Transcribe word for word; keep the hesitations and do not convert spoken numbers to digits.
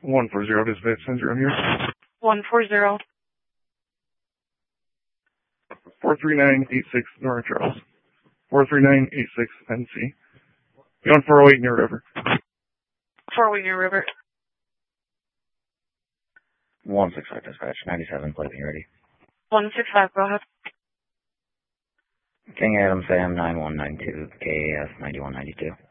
one four zero, dispatch center, I'm here. one four zero. four three nine eight six, North Charles. four three nine eight six, N C. Going four oh eight Near River. four oh eight Near River. one six five, dispatch, ninety-seven, plate being ready. one six five, go ahead. King Adam Sam nine one nine two, K A S ninety-one ninety-two.